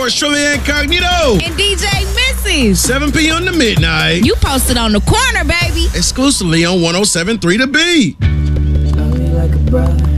yours truly, Incognito. And DJ Missy. 7 p.m. to midnight. You posted on the corner, baby. Exclusively on 107.3 The Beat. Love me like a brother.